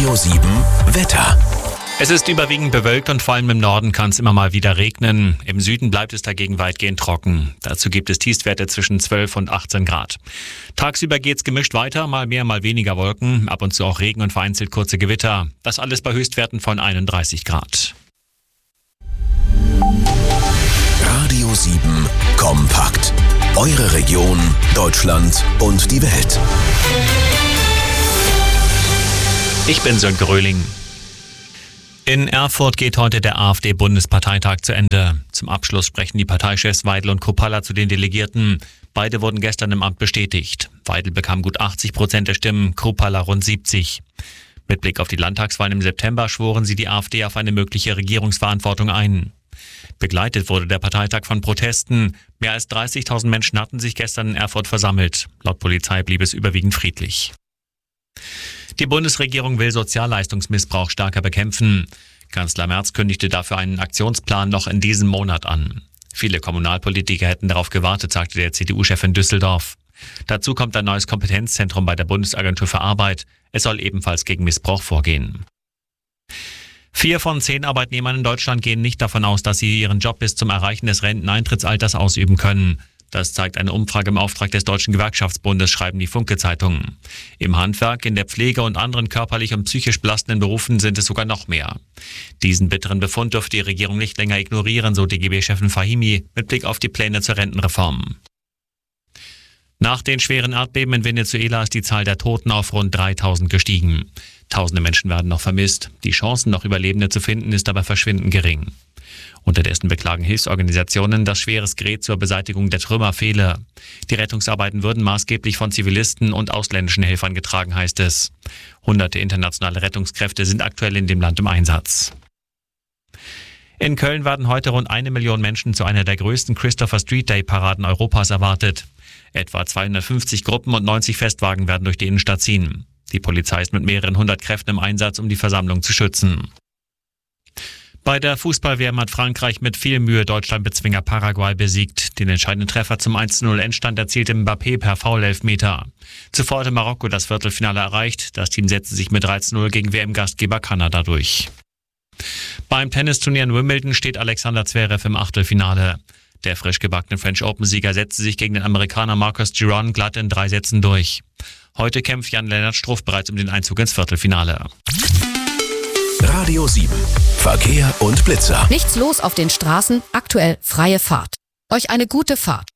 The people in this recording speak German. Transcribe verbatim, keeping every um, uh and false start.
Radio sieben Wetter. Es ist überwiegend bewölkt und vor allem im Norden kann es immer mal wieder regnen. Im Süden bleibt es dagegen weitgehend trocken. Dazu gibt es Tiefstwerte zwischen zwölf und achtzehn Grad. Tagsüber geht's gemischt weiter, mal mehr, mal weniger Wolken, ab und zu auch Regen und vereinzelt kurze Gewitter. Das alles bei Höchstwerten von einunddreißig Grad. Radio sieben Kompakt. Eure Region, Deutschland und die Welt. Ich bin Sönke Röhling. In Erfurt geht heute der AfD-Bundesparteitag zu Ende. Zum Abschluss sprechen die Parteichefs Weidel und Kruppalla zu den Delegierten. Beide wurden gestern im Amt bestätigt. Weidel bekam gut achtzig Prozent der Stimmen, Kruppalla rund siebzig. Mit Blick auf die Landtagswahlen im September schworen sie die AfD auf eine mögliche Regierungsverantwortung ein. Begleitet wurde der Parteitag von Protesten. Mehr als dreißigtausend Menschen hatten sich gestern in Erfurt versammelt. Laut Polizei blieb es überwiegend friedlich. Die Bundesregierung will Sozialleistungsmissbrauch stärker bekämpfen. Kanzler Merz kündigte dafür einen Aktionsplan noch in diesem Monat an. Viele Kommunalpolitiker hätten darauf gewartet, sagte der C D U-Chef in Düsseldorf. Dazu kommt ein neues Kompetenzzentrum bei der Bundesagentur für Arbeit. Es soll ebenfalls gegen Missbrauch vorgehen. Vier von zehn Arbeitnehmern in Deutschland gehen nicht davon aus, dass sie ihren Job bis zum Erreichen des Renteneintrittsalters ausüben können. Das zeigt eine Umfrage im Auftrag des Deutschen Gewerkschaftsbundes, schreiben die Funke-Zeitungen. Im Handwerk, in der Pflege und anderen körperlich und psychisch belastenden Berufen sind es sogar noch mehr. Diesen bitteren Befund dürfte die Regierung nicht länger ignorieren, so D G B-Chefin Fahimi mit Blick auf die Pläne zur Rentenreform. Nach den schweren Erdbeben in Venezuela ist die Zahl der Toten auf rund dreitausend gestiegen. Tausende Menschen werden noch vermisst. Die Chancen, noch Überlebende zu finden, ist aber verschwindend gering. Unterdessen beklagen Hilfsorganisationen, dass schweres Gerät zur Beseitigung der Trümmer fehle. Die Rettungsarbeiten würden maßgeblich von Zivilisten und ausländischen Helfern getragen, heißt es. Hunderte internationale Rettungskräfte sind aktuell in dem Land im Einsatz. In Köln werden heute rund eine Million Menschen zu einer der größten Christopher Street Day Paraden Europas erwartet. Etwa zweihundertfünfzig Gruppen und neunzig Festwagen werden durch die Innenstadt ziehen. Die Polizei ist mit mehreren hundert Kräften im Einsatz, um die Versammlung zu schützen. Bei der Fußball-W M hat Frankreich mit viel Mühe Deutschland-Bezwinger Paraguay besiegt. Den entscheidenden Treffer zum eins zu null Endstand erzielte Mbappé per Foul-Elfmeter. Zuvor hatte Marokko das Viertelfinale erreicht. Das Team setzte sich mit drei zu null gegen W M-Gastgeber Kanada durch. Beim Tennisturnier in Wimbledon steht Alexander Zverev im Achtelfinale. Der frisch gebackene French Open-Sieger setzte sich gegen den Amerikaner Marcus Giron glatt in drei Sätzen durch. Heute kämpft Jan-Lennart Struff bereits um den Einzug ins Viertelfinale. Radio sieben. Verkehr und Blitzer. Nichts los auf den Straßen, aktuell freie Fahrt. Euch eine gute Fahrt.